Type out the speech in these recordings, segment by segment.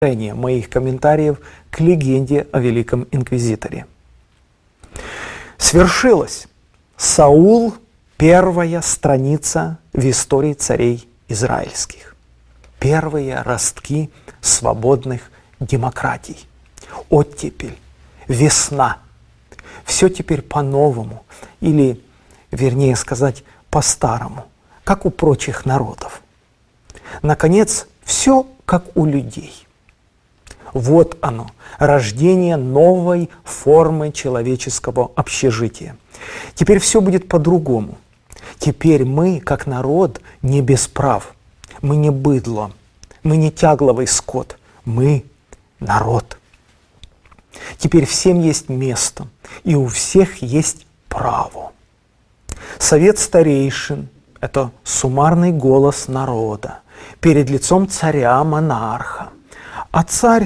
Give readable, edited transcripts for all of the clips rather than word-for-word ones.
моих комментариев к легенде о Великом Инквизиторе. Свершилось. Саул – первая страница в истории царей израильских. Первые ростки свободных демократий. Оттепель, весна. Все теперь по-новому, или, вернее сказать, по-старому, как у прочих народов. Наконец, все как у людей. Вот оно, рождение новой формы человеческого общежития. Теперь все будет по-другому. Теперь мы, как народ, не без прав. Мы не быдло, мы не тягловый скот, мы народ. Теперь всем есть место, и у всех есть право. Совет старейшин – это суммарный голос народа перед лицом царя-монарха. А царь,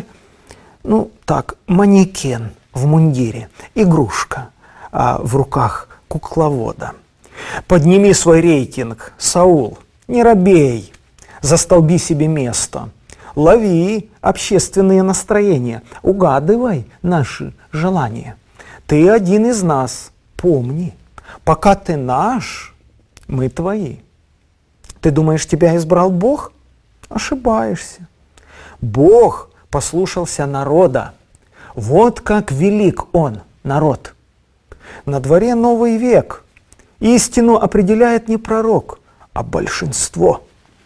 манекен в мундире, игрушка, в руках кукловода. Подними свой рейтинг, Саул, не робей, застолби себе место. Лови общественные настроения, угадывай наши желания. Ты один из нас, помни, пока ты наш, мы твои. Ты думаешь, тебя избрал Бог? Ошибаешься. Бог послушался народа. Вот как велик он, народ. На дворе новый век. Истину определяет не пророк, а большинство.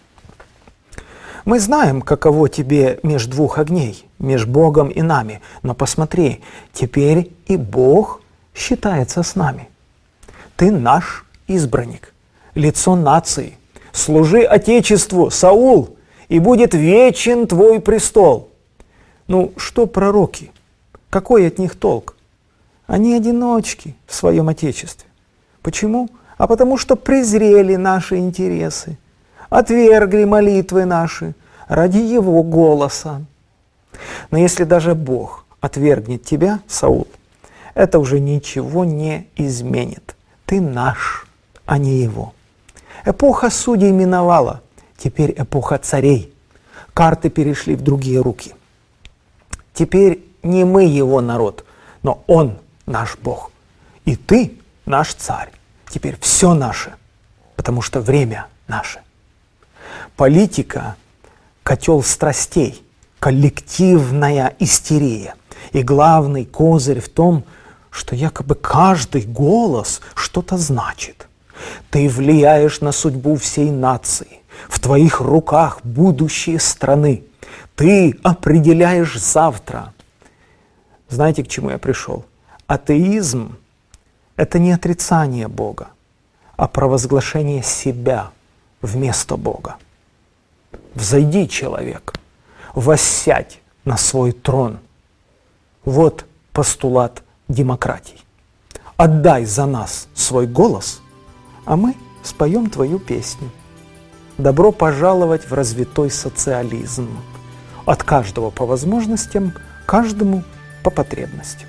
Мы знаем, каково тебе меж двух огней, меж Богом и нами. Но посмотри, теперь и Бог считается с нами. Ты наш избранник, лицо нации. Служи Отечеству, Саул, и будет вечен твой престол. Что пророки? Какой от них толк? Они одиночки в своем Отечестве. Почему? А потому что презрели наши интересы, отвергли молитвы наши ради Его голоса. Но если даже Бог отвергнет тебя, Саул, это уже ничего не изменит. Ты наш, а не Его. Эпоха судей миновала, теперь эпоха царей. Карты перешли в другие руки. Теперь не мы Его народ, но Он наш Бог. И ты наш царь. Теперь все наше, потому что время наше. Политика – котел страстей, коллективная истерия. И главный козырь в том, что якобы каждый голос что-то значит. Ты влияешь на судьбу всей нации. В твоих руках будущее страны. Ты определяешь завтра. Знаете, к чему я пришел? Атеизм – это не отрицание Бога, а провозглашение себя вместо Бога. Взойди, человек, воссядь на свой трон. Вот постулат демократии. Отдай за нас свой голос, а мы споем твою песню. Добро пожаловать в развитой социализм. От каждого по возможностям, каждому по потребностям.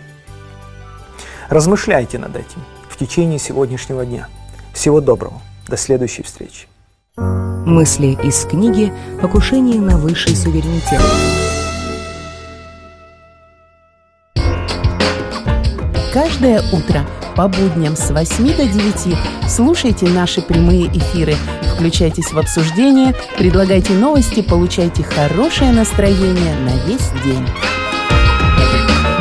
Размышляйте над этим в течение сегодняшнего дня. Всего доброго. До следующей встречи. Мысли из книги «Покушение на высший суверенитет». Каждое утро по будням с 8 до 9 слушайте наши прямые эфиры, включайтесь в обсуждение, предлагайте новости, получайте хорошее настроение на весь день.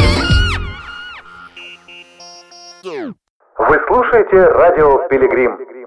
Вы слушаете радио «Пилигрим».